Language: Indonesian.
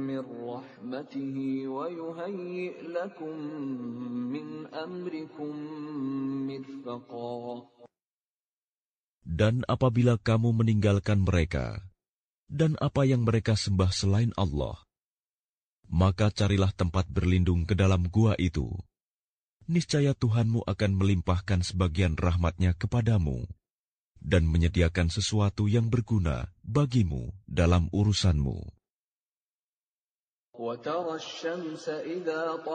مِّن رَّحْمَتِهِ وَيُهَيِّئْ لَكُم مِّنْ أَمْرِكُم مِّرْفَقًا. Dan apabila kamu meninggalkan mereka dan apa yang mereka sembah selain Allah, maka carilah tempat berlindung ke dalam gua itu. Niscaya Tuhanmu akan melimpahkan sebagian rahmat-Nya kepadamu dan menyediakan sesuatu yang berguna bagimu dalam urusanmu. وَتَرَى الشَّمْسَ إِذَا